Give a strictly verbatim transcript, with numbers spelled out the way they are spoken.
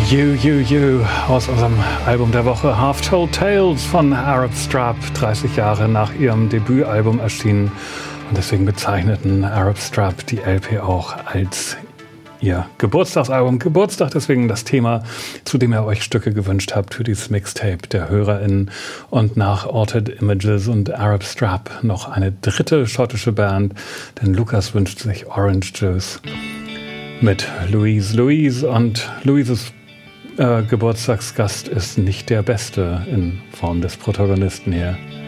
You, You, You aus unserem Album der Woche Half Told Tales von Arab Strap, dreißig Jahre nach ihrem Debütalbum erschienen. Und deswegen bezeichneten Arab Strap die L P auch als ihr Geburtstagsalbum. Geburtstag deswegen das Thema, zu dem ihr euch Stücke gewünscht habt für dieses Mixtape der HörerInnen. Und nach Altered Images und Arab Strap noch eine dritte schottische Band, denn Lukas wünscht sich Orange Juice mit Louise. Louise und Louises äh, Geburtstagsgast ist nicht der Beste in Form des Protagonisten hier.